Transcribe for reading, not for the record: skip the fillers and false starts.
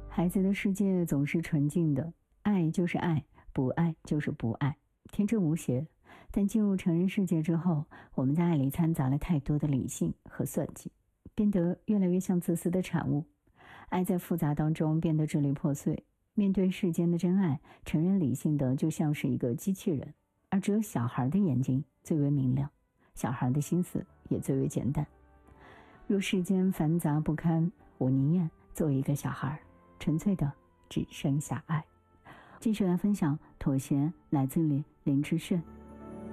孩子的世界总是纯净的，爱就是爱，不爱就是不爱，天真无邪。但进入成人世界之后，我们在爱里掺杂了太多的理性和算计，变得越来越像自私的产物。爱在复杂当中变得支离破碎。面对世间的真爱，成人理性的就像是一个机器人，而只有小孩的眼睛最为明亮，小孩的心思也最为简单。若世间繁杂不堪，我宁愿做一个小孩，纯粹的只剩下爱。继续来分享妥协，来自于林志炫。